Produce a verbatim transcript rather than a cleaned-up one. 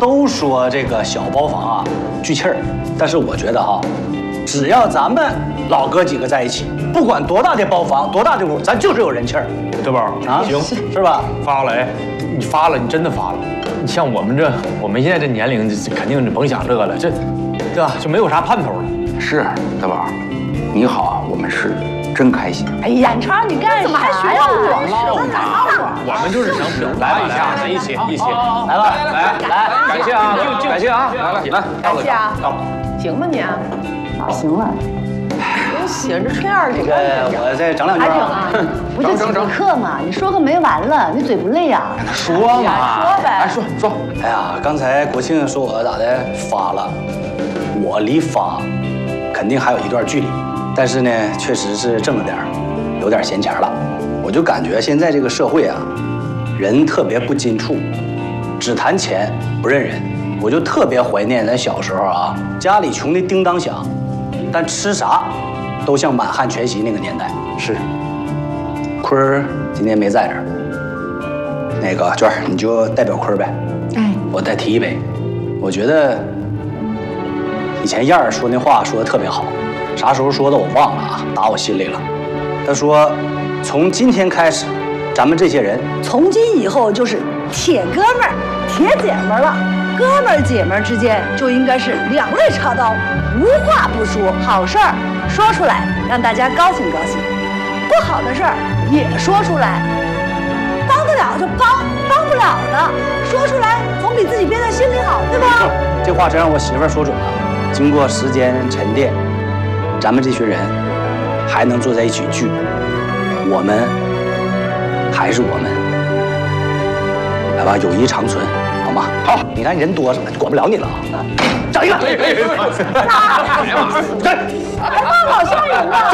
都说这个小包房啊聚气儿，但是我觉得哈，只要咱们老哥几个在一起，不管多大的包房、多大的屋，咱就是有人气儿。 德宝啊， 行是吧？ 发了哎，你发了，你真的发了。你像我们这，我们现在这年龄，这肯定是甭想这个了，这，对吧？就没有啥盼头了。 是德宝，你好，我们是真开心。 哎呀，超你干什么还学我？ 我们就是想表达一下，咱一起一起来吧，来来， 感谢啊，感谢啊，来来来， 感谢啊，行吗你？行了。都写着吹二这个我再整两句啊。 不就几个课嘛，你说个没完了，你嘴不累啊？ 跟他说嘛， 说呗。 来说说。 哎呀，刚才国庆说我咋的发了，我离发肯定还有一段距离，但是呢，确实是挣了点儿，有点闲钱了。我就感觉现在这个社会啊，人特别不近处，只谈钱不认人。我就特别怀念咱小时候啊，家里穷的叮当响，但吃啥都像满汉全席那个年代。 是， 坤儿今天没在这儿，那个娟儿你就代表坤儿呗。 哎， 我再提一杯。我觉得以前燕儿说那话说的特别好，啥时候说的我忘了啊，打我心里了。他说，从今天开始，咱们这些人从今以后就是铁哥们儿、铁姐们儿了。哥们儿姐们儿之间就应该是两肋插刀，无话不说，好事儿说出来让大家高兴高兴，不好的事儿也说出来，帮得了就帮，帮不了的说出来总比自己憋在心里好，对吧？ 这话真让我媳妇儿说准了。经过时间沉淀，咱们这群人还能坐在一起聚，我们还是我们。来吧，友谊长存。好吗？好，你看人多，管不了你了啊！整一个， 那好吓人啊！